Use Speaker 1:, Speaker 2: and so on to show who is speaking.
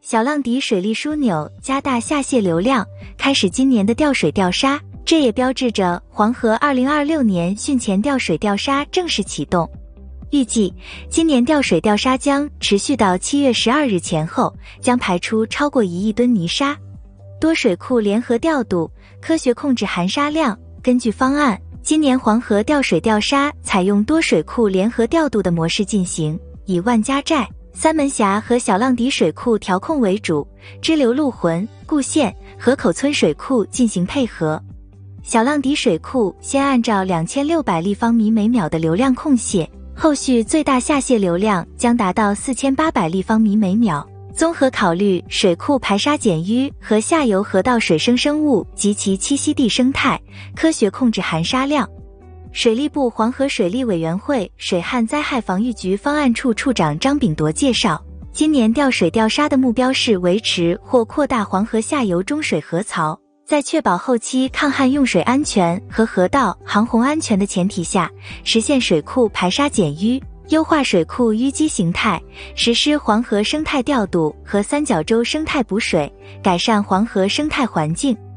Speaker 1: 小浪底水利枢纽加大下泄流量，开始今年的调水调沙，这也标志着黄河2026年汛前调水调沙正式启动。预计今年调水调沙将持续到7月12日前后，将排出超过1亿吨泥沙。多水库联合调度，科学控制含沙量。根据方案，今年黄河调水调沙采用多水库联合调度的模式进行，以万家寨、三门峡和小浪底水库调控为主，支流陆浑、固县、河口村水库进行配合。小浪底水库先按照2600立方米每秒的流量控泄，后续最大下泄流量将达到4800立方米每秒。综合考虑水库排沙减淤和下游河道水生物及其栖息地生态，科学控制含沙量。水利部黄河水利委员会水旱灾害防御局方案处处长张炳铎介绍，今年调水调沙的目标是维持或扩大黄河下游中水河槽，在确保后期抗旱用水安全和河道航洪安全的前提下，实现水库排沙减淤，优化水库淤积形态，实施黄河生态调度和三角洲生态补水，改善黄河生态环境。